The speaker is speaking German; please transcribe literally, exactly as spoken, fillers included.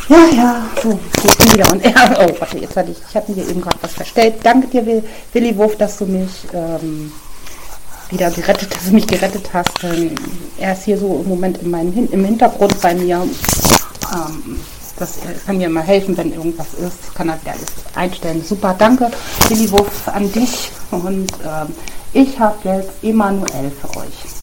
Ja, ja, so, so bin wieder. Und ja, oh, warte, jetzt hatte ich, ich habe mir hier eben gerade was verstellt. Danke dir, Will- Willi Wurf, dass du mich ähm, wieder gerettet, dass du mich gerettet hast. Ähm, er ist hier so im Moment in meinem, Hin- im Hintergrund bei mir. Ähm, das er kann mir mal helfen, wenn irgendwas ist. Kann er alles einstellen. Super, danke, Willi Wurf, an dich. Und ähm, ich habe jetzt Emanuel für euch.